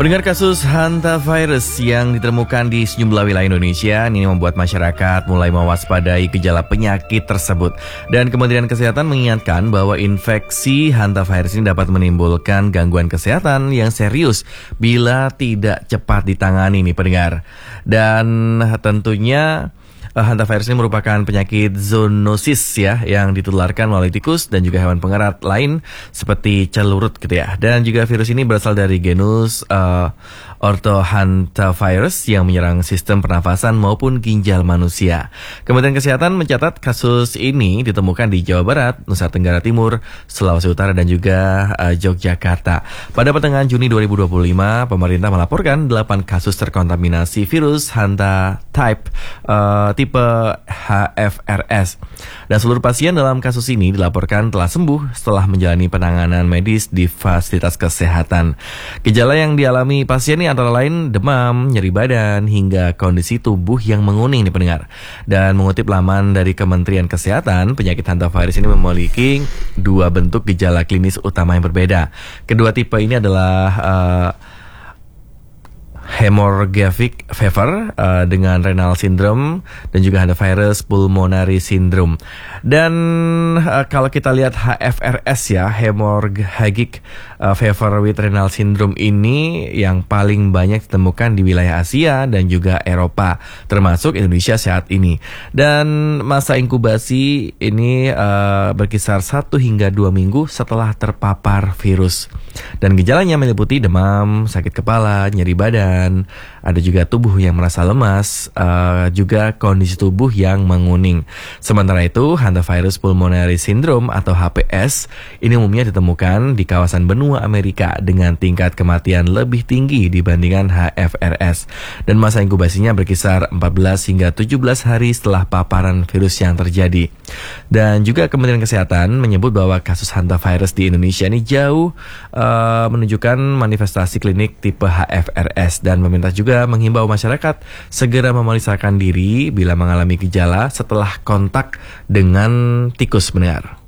Pendengar, kasus hantavirus yang ditemukan di sejumlah wilayah Indonesia ini membuat masyarakat mulai mewaspadai gejala penyakit tersebut. Dan Kementerian Kesehatan mengingatkan bahwa infeksi hantavirus ini dapat menimbulkan gangguan kesehatan yang serius bila tidak cepat ditangani nih pendengar. Dan tentunya hantavirus ini merupakan penyakit zoonosis ya, yang ditularkan melalui tikus dan juga hewan pengerat lain seperti celurut gitu ya. Dan juga virus ini berasal dari genus Orthohantavirus yang menyerang sistem pernafasan maupun ginjal manusia. Kementerian Kesehatan mencatat kasus ini ditemukan di Jawa Barat, Nusa Tenggara Timur, Sulawesi Utara dan juga Yogyakarta. Pada pertengahan Juni 2025, pemerintah melaporkan 8 kasus terkontaminasi virus Hanta tipe HFRS. Dan seluruh pasien dalam kasus ini dilaporkan telah sembuh setelah menjalani penanganan medis di fasilitas kesehatan. Gejala yang dialami pasien ini antara lain demam, nyeri badan, hingga kondisi tubuh yang menguning nih pendengar. Dan mengutip laman dari Kementerian Kesehatan, penyakit hantavirus ini memiliki 2 bentuk gejala klinis utama yang berbeda. Kedua tipe ini adalah hemorrhagic fever dengan renal syndrome dan juga hantavirus pulmonary syndrome. Dan kalau kita lihat HFRS ya, hemorrhagic fever with renal syndrome ini yang paling banyak ditemukan di wilayah Asia dan juga Eropa, termasuk Indonesia saat ini. Dan masa inkubasi ini berkisar 1 hingga 2 minggu setelah terpapar virus. Dan gejalanya meliputi demam, sakit kepala, nyeri badan, ada juga tubuh yang merasa lemas, juga kondisi tubuh yang menguning. Sementara itu, hantavirus pulmonary syndrome atau HPS ini umumnya ditemukan di kawasan benua Amerika dengan tingkat kematian lebih tinggi dibandingkan HFRS. Dan masa inkubasinya berkisar 14 hingga 17 hari setelah paparan virus yang terjadi. Dan juga Kementerian Kesehatan menyebut bahwa kasus hantavirus di Indonesia ini jauh menunjukkan manifestasi klinik tipe HFRS, dan pemerintah juga menghimbau masyarakat segera memeriksakan diri bila mengalami gejala setelah kontak dengan tikus benar.